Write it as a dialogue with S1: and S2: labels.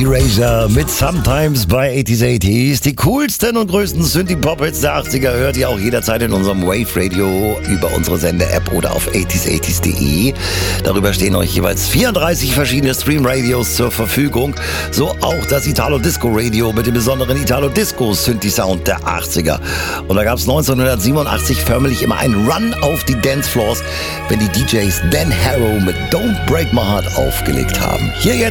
S1: Erasure mit Sometimes bei 80s. Die coolsten und größten Synthie-Pop-Hits der 80er hört ihr auch jederzeit in unserem Wave Radio über unsere Sende-App oder auf 80s80s.de. Darüber stehen euch jeweils 34 verschiedene Stream-Radios zur Verfügung. So auch das Italo-Disco-Radio mit dem besonderen Italo-Disco-Synthie-Sound der 80er. Und da gab es 1987 förmlich immer einen Run auf die Dancefloors, wenn die DJs Dan Harrow mit Don't Break My Heart aufgelegt haben. Hier jetzt